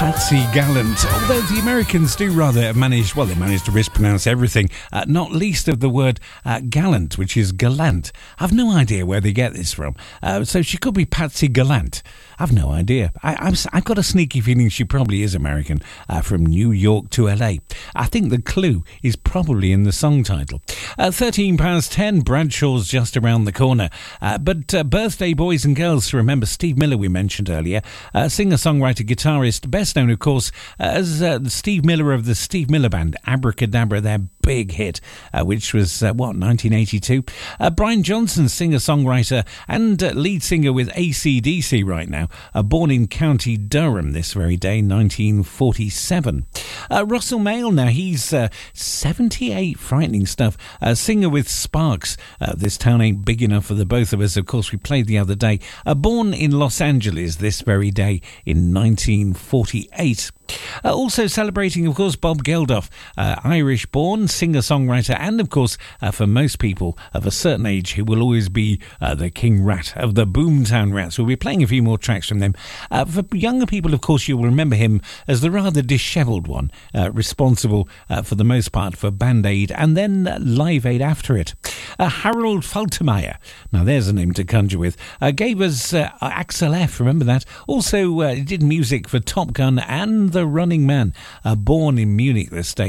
Patsy Gallant. Although the Americans do rather manage to mispronounce everything, not least of the word gallant, which is gallant. I've no idea where they get this from. So she could be Patsy Gallant. I've no idea. I've got a sneaky feeling she probably is American, from New York to LA. I think the clue is probably in the song title. 10:13, Bradshaw's just around the corner. But birthday boys and girls to remember. Steve Miller, we mentioned earlier, singer-songwriter, guitarist, best known, of course, as Steve Miller of the Steve Miller Band, Abracadabra, their big hit, which was, 1982. Brian Johnson, singer-songwriter and lead singer with AC/DC right now, born in County Durham this very day, 1947. Russell Mael, now he's 78, frightening stuff, singer with Sparks. This town ain't big enough for the both of us, of course, we played the other day. Born in Los Angeles this very day in 1948. Also celebrating, of course, Bob Geldof, Irish-born singer-songwriter, and, of course, for most people of a certain age, he will always be the King Rat of the Boomtown Rats. We'll be playing a few more tracks from them. For younger people, of course, you will remember him as the rather dishevelled one, responsible for the most part for Band Aid and then Live Aid after it. Harold Faltermeyer, now there's a name to conjure with, gave us Axel F, remember that? Also did music for Top Gun and The Running Man, born in Munich this day,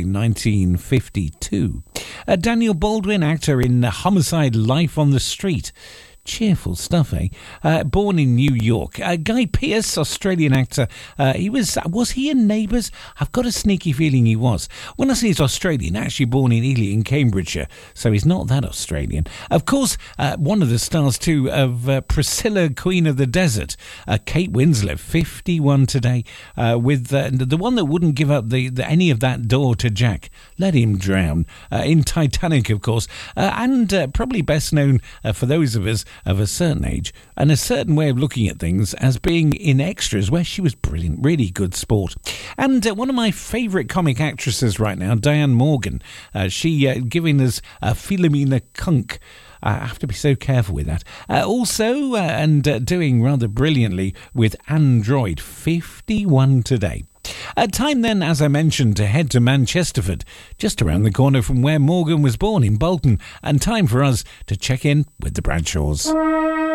1952. Daniel Baldwin, actor in Homicide: Life on the Street. Cheerful stuff, eh? Born in New York. Guy Pearce, Australian actor. He was he in Neighbours? I've got a sneaky feeling he was. When I say he's Australian, actually born in Ely in Cambridgeshire, so he's not that Australian. Of course, one of the stars too of Priscilla, Queen of the Desert, Kate Winslet, 51 today, with the one that wouldn't give up any of that door to Jack. Let him drown. In Titanic, of course, and probably best known for those of us of a certain age and a certain way of looking at things as being in Extras, where she was brilliant, really good sport. And one of my favourite comic actresses right now, Diane Morgan, she giving us Philomena Kunk. I have to be so careful with that. Also, doing rather brilliantly with Android, 51 today. Time then, as I mentioned, to head to Manchesterford, just around the corner from where Morgan was born in Bolton, and time for us to check in with the Bradshaws.